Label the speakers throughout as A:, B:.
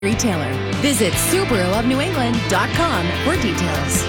A: retailer. Visit SubaruofNewEngland.com for details.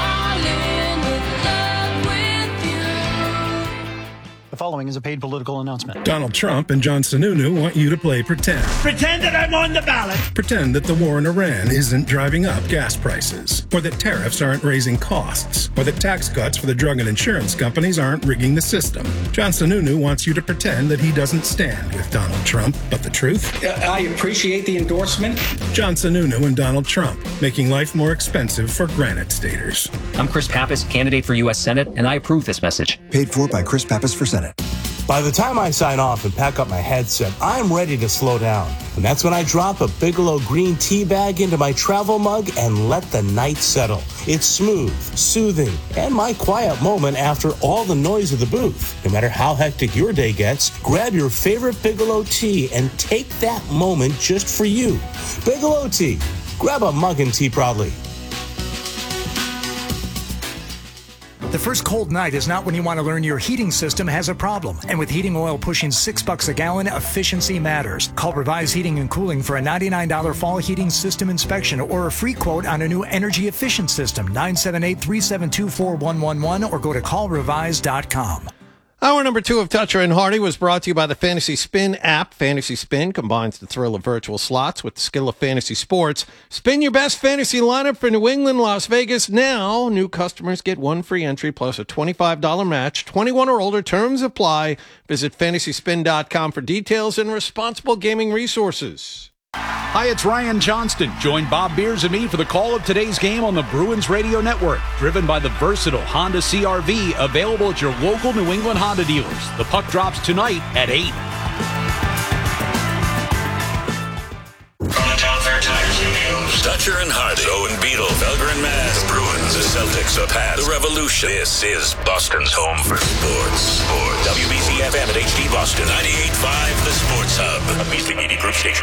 B: The following is a paid political announcement.
C: Donald Trump and John Sununu want you to play pretend.
D: Pretend that I'm on the ballot.
C: Pretend that the war in Iran isn't driving up gas prices, or that tariffs aren't raising costs, or that tax cuts for the drug and insurance companies aren't rigging the system. John Sununu wants you to pretend that he doesn't stand with Donald Trump. But the truth?
E: I appreciate the endorsement.
C: John Sununu and Donald Trump, making life more expensive for Granite Staters.
F: I'm Chris Pappas, candidate for U.S. Senate, and I approve this message.
G: Paid for by Chris Pappas for Senate.
H: By the time I sign off and pack up my headset, I'm ready to slow down. And that's when I drop a Bigelow green tea bag into my travel mug and let the night settle. It's smooth, soothing, and my quiet moment after all the noise of the booth. No matter how hectic your day gets, grab your favorite Bigelow tea and take that moment just for you. Bigelow tea. Grab a mug and tea proudly.
I: The first cold night is not when you want to learn your heating system has a problem. And with heating oil pushing $6 a gallon, efficiency matters. Call Revise Heating and Cooling for a $99 fall heating system inspection or a free quote on a new energy efficient system. 978-372-4111 or go to callrevise.com.
J: Hour number 2 of Toucher and Hardy was brought to you by the Fantasy Spin app. Fantasy Spin combines the thrill of virtual slots with the skill of fantasy sports. Spin your best fantasy lineup for New England, Las Vegas. Now, new customers get one free entry plus a $25 match. 21 or older, terms apply. Visit fantasyspin.com for details and responsible gaming resources.
K: Hi, it's Ryan Johnston. Join Bob Beers and me for the call of today's game on the Bruins Radio Network. Driven by the versatile Honda CR-V, available at your local New England Honda dealers. The puck drops tonight at 8.
L: From the Town Fair Tiger Studios, Dutcher and Hardy, Owen Beetle, Felger and Mass, the Bruins, the Celtics, the Pats, the Revolution. This is Boston's home for sports. WBC FM at HD Boston, 98.5 The Sports Hub, a Beasley Media Group station.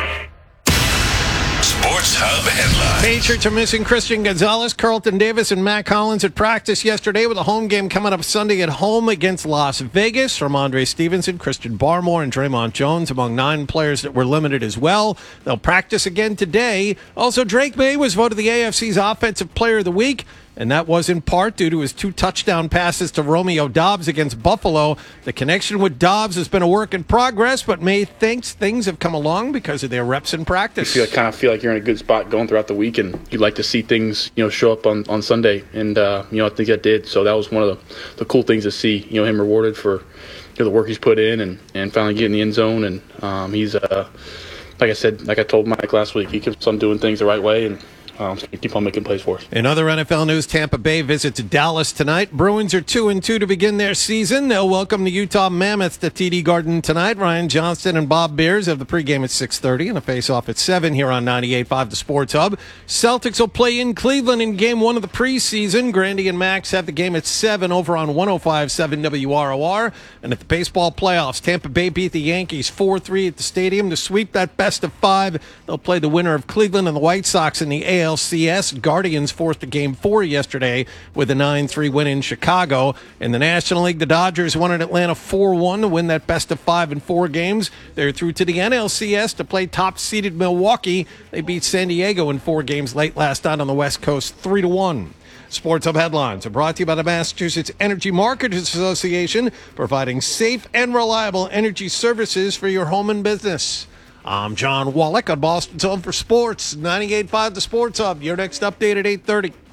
L: Sports Hub headline.
J: Patriots are missing Christian Gonzalez, Carlton Davis, and Matt Collins at practice yesterday with a home game coming up Sunday at home against Las Vegas. Ramondre Stevenson, Christian Barmore, and Draymond Jones among 9 players that were limited as well. They'll practice again today. Also, Drake May was voted the AFC's Offensive Player of the Week, and that was in part due to his 2 touchdown passes to Romeo Doubs against Buffalo. The connection with Doubs has been a work in progress, but May thinks things have come along because of their reps in practice.
M: You kind of feel like you're in a good spot going throughout the week, and you'd like to see things, show up on Sunday. And, I think that did. So that was one of the cool things to see, him rewarded for the work he's put in and finally getting the end zone. And he's, like I said, like I told Mike last week, he keeps on doing things the right way, and keep on making plays for us.
J: In other NFL news, Tampa Bay visits Dallas tonight. Bruins are 2-2 to begin their season. They'll welcome the Utah Mammoths to TD Garden tonight. Ryan Johnston and Bob Beers have the pregame at 6:30 and a face-off at 7 here on 98.5 The Sports Hub. Celtics will play in Cleveland in Game 1 of the preseason. Grandy and Max have the game at 7 over on 105.7 WROR. And at the baseball playoffs, Tampa Bay beat the Yankees 4-3 at the stadium to sweep that best of 5. They'll play the winner of Cleveland and the White Sox in the ALCS. Guardians forced a Game 4 yesterday with a 9-3 win in Chicago. In the National League, the Dodgers won at Atlanta 4-1 to win that best of 5 in 4 games. They're through to the NLCS to play top-seeded Milwaukee. They beat San Diego in 4 games late last night on the West Coast 3-1. Sports Hub headlines are brought to you by the Massachusetts Energy Marketers Association, providing safe and reliable energy services for your home and business. I'm John Wallach on Boston's Home for Sports, 98.5 The Sports Hub. Your next update at 8:30.